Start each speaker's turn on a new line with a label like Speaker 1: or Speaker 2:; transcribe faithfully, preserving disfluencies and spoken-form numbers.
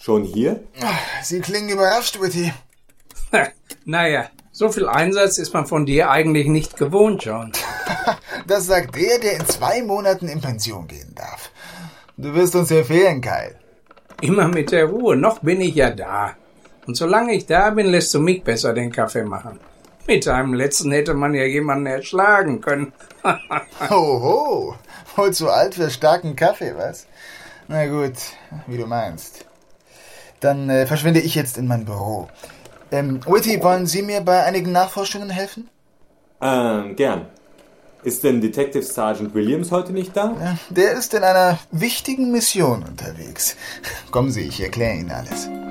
Speaker 1: Schon hier?
Speaker 2: Sie klingen überrascht, Whitty.
Speaker 3: Naja, so viel Einsatz ist man von dir eigentlich nicht gewohnt, John.
Speaker 2: Das sagt der, der in zwei Monaten in Pension gehen darf. Du wirst uns ja fehlen, Kyle.
Speaker 3: Immer mit der Ruhe, noch bin ich ja da. Und solange ich da bin, lässt du mich besser den Kaffee machen. Mit deinem letzten hätte man ja jemanden erschlagen können.
Speaker 2: Hoho, wohl zu alt für starken Kaffee, was? Na gut, wie du meinst. Dann äh, verschwinde ich jetzt in mein Büro. Ähm, Whitty, wollen Sie mir bei einigen Nachforschungen helfen?
Speaker 1: Ähm, gern. Ist denn Detective Sergeant Williams heute nicht da?
Speaker 2: Ja, der ist in einer wichtigen Mission unterwegs. Kommen Sie, ich erkläre Ihnen alles.